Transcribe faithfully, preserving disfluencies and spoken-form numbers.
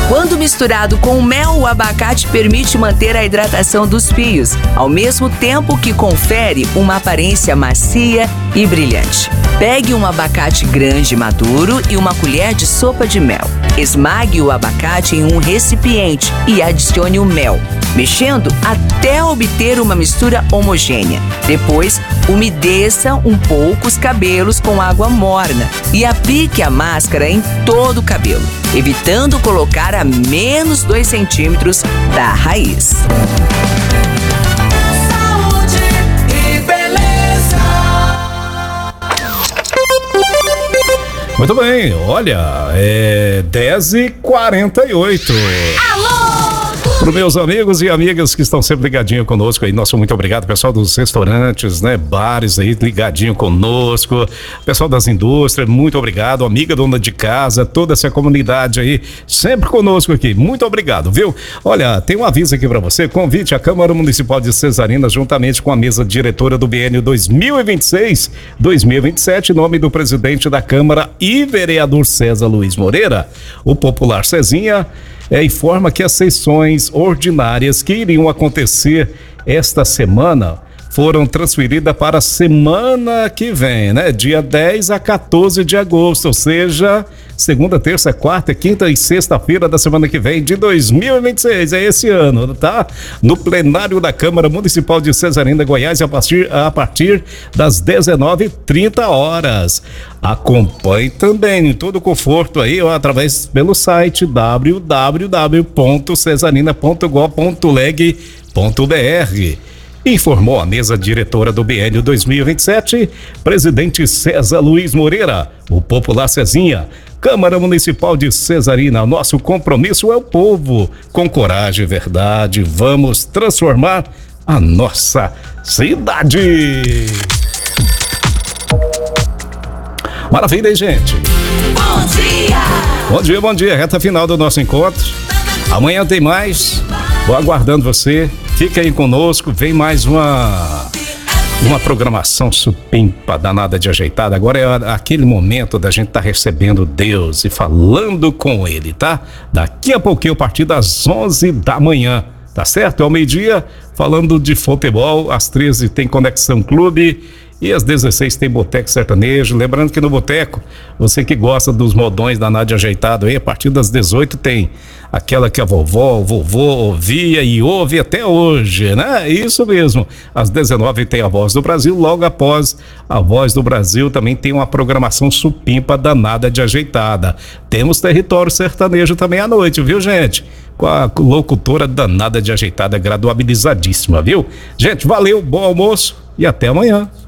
Quando misturado com o mel, o abacate permite manter a hidratação dos fios, ao mesmo tempo que confere uma aparência macia e brilhante. Pegue um abacate grande maduro e uma colher de sopa de mel. Esmague o abacate em um recipiente e adicione o mel, mexendo até obter uma mistura homogênea. Depois, umedeça um pouco os cabelos com água morna e aplique a máscara em todo o cabelo, evitando colocar a menos dois centímetros da raiz. Saúde e beleza. Muito bem, olha, é dez e quarenta e oito. Para os meus amigos e amigas que estão sempre ligadinho conosco aí, nosso muito obrigado, pessoal dos restaurantes, né, bares aí ligadinho conosco, pessoal das indústrias, muito obrigado, amiga dona de casa, toda essa comunidade aí, sempre conosco aqui, muito obrigado, viu? Olha, tem um aviso aqui para você, convite à Câmara Municipal de Cesarina, juntamente com a mesa diretora do biênio dois mil e vinte e seis, dois mil e vinte e sete, em nome do presidente da Câmara e vereador César Luiz Moreira, o popular Cezinha, É, informa que as sessões ordinárias que iriam acontecer esta semana foram transferidas para a semana que vem, né? Dia dez a quatorze de agosto, ou seja, segunda, terça, quarta, quinta e sexta-feira da semana que vem de dois mil e vinte e seis, é esse ano, tá? No plenário da Câmara Municipal de Cesarina, Goiás, a partir, a partir das dezenove e trinta horas. Acompanhe também em todo conforto aí, ó, através pelo site w w w ponto cesarina ponto gov ponto leg ponto b r. Informou a mesa diretora do biênio dois mil e vinte e sete, presidente César Luiz Moreira, o popular Cezinha. Câmara Municipal de Cesarina, nosso compromisso é o povo. Com coragem e verdade, vamos transformar a nossa cidade. Maravilha, hein, gente? Bom dia! Bom dia, bom dia. Reta final do nosso encontro. Amanhã tem mais. Vou aguardando você. Fica aí conosco. Vem mais uma uma programação supimpa, danada de ajeitada. Agora é aquele momento da gente estar tá recebendo Deus e falando com Ele, tá? Daqui a pouquinho, a partir das onze da manhã. Tá certo? Ao meio-dia, falando de futebol. Às treze tem Conexão Clube. E às dezesseis tem Boteco Sertanejo. Lembrando que no Boteco, você que gosta dos modões da Nádia ajeitado aí, a partir das dezoito tem aquela que a vovó, o vovô ouvia e ouve até hoje, né? Isso mesmo. Às dezenove tem a Voz do Brasil. Logo após a Voz do Brasil também tem uma programação supimpa danada de ajeitada. Temos Território Sertanejo também à noite, viu, gente? Com a locutora danada de ajeitada, graduabilizadíssima, viu? Gente, valeu, bom almoço e até amanhã.